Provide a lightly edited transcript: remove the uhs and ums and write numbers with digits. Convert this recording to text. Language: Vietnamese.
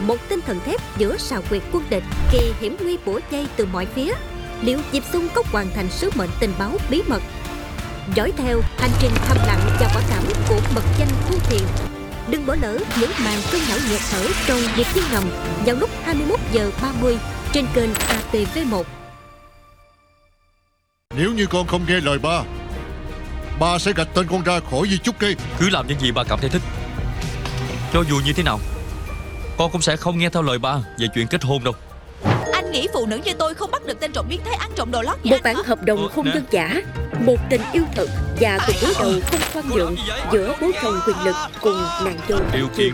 một tinh thần thép giữa sào quyệt quân địch, kỳ hiểm nguy bủa vây từ mọi phía. Liệu Diệp Xung có hoàn thành sứ mệnh tình báo bí mật? Dõi theo hành trình thầm lặng và quả cảm của mật danh Thu Thiền. Đừng bỏ lỡ những màn cơn não nghẹt thở trong Điệp viên ngầm vào lúc 21h30 trên kênh ATV1. Nếu như con không nghe lời ba sẽ gạch tên con ra khỏi Di Chúc Kỳ. Cứ làm những gì ba cảm thấy thích. Cho dù như thế nào, con cũng sẽ không nghe theo lời ba về chuyện kết hôn đâu. Anh nghĩ phụ nữ như tôi không bắt được tên trộm biến thái ăn trộm đồ lót Một bản hợp đồng hôn nhân giả, một tình yêu thật và cuộc đối đầu không khoan nhượng giữa bố chồng quyền lực cùng nàng dâu Điều Tam Chiêu. kiện